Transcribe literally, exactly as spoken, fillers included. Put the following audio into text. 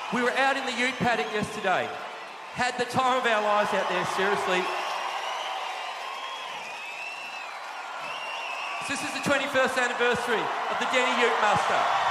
We were out in the ute paddock yesterday. Had the time of our lives out there, seriously. So this is the twenty-first anniversary of the Denny Ute Muster.